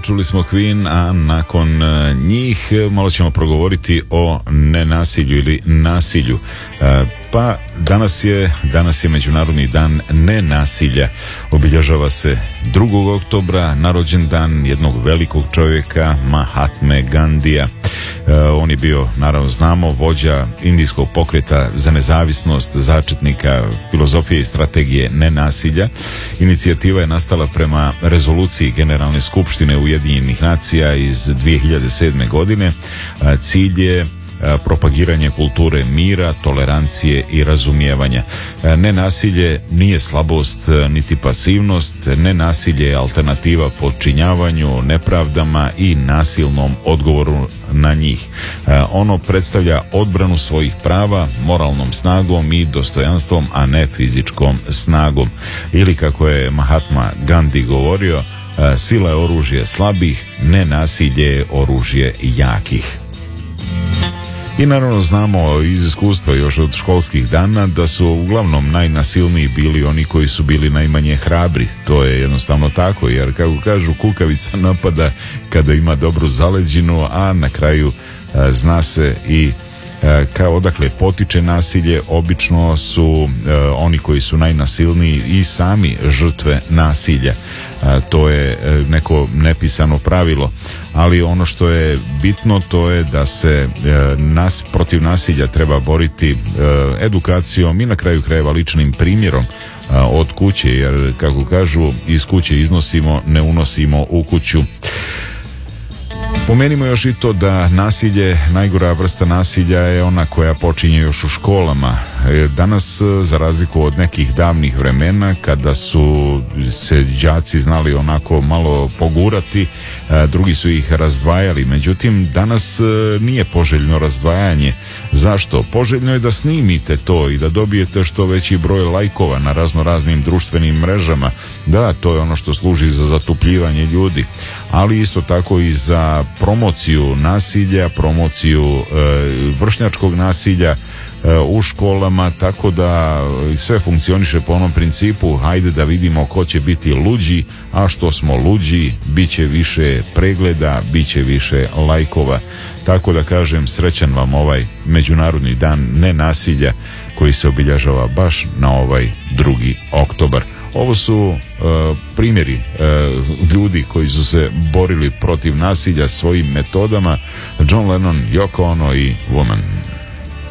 čuli smo Queen, a nakon njih malo ćemo progovoriti o nenasilju ili nasilju. Pa danas je Međunarodni dan nenasilja. Obilježava se 2. oktobra na rođendan jednog velikog čovjeka, Mahatme Gandija. On je bio, naravno znamo, vođa indijskog pokreta za nezavisnost, začetnika filozofije i strategije nenasilja. Inicijativa je nastala prema rezoluciji Generalne skupštine Ujedinjenih nacija iz 2007. godine. Cilj je propagiranje kulture mira, tolerancije i razumijevanja. Nenasilje nije slabost niti pasivnost, nenasilje je alternativa podčinjavanju, nepravdama i nasilnom odgovoru na njih. Ono predstavlja odbranu svojih prava moralnom snagom i dostojanstvom, a ne fizičkom snagom. Ili kako je Mahatma Gandhi govorio, sila je oružje slabih, nenasilje je oružje jakih. I naravno znamo iz iskustva još od školskih dana da su uglavnom najnasilniji bili oni koji su bili najmanje hrabri. To je jednostavno tako, jer kako kažu, kukavica napada kada ima dobru zaleđinu, a na kraju zna se i kao odakle potiče nasilje. Obično su oni koji su najnasilniji i sami žrtve nasilja. To je neko nepisano pravilo, ali ono što je bitno to je da se protiv nasilja treba boriti edukacijom i na kraju krajeva ličnim primjerom od kuće, jer kako kažu, iz kuće iznosimo, ne unosimo u kuću. Pomenimo još i to da nasilje, najgora vrsta nasilja je ona koja počinje još u školama. Danas, za razliku od nekih davnih vremena kada su se đaci znali onako malo pogurati, drugi su ih razdvajali. Međutim, danas nije poželjno razdvajanje. Zašto? Poželjno je da snimite to i da dobijete što veći broj lajkova na raznim društvenim mrežama. Da, to je ono što služi za zatupljivanje ljudi, ali isto tako i za promociju nasilja, promociju vršnjačkog nasilja u školama, tako da sve funkcioniše po onom principu: hajde da vidimo ko će biti luđi, a što smo luđi, bit će više pregleda, bit će više lajkova. Tako da kažem, srećan vam ovaj Međunarodni dan nenasilja koji se obilježava baš na ovaj 2. oktobar. Ovo su primjeri ljudi koji su se borili protiv nasilja svojim metodama: John Lennon, Yoko Ono i Woman.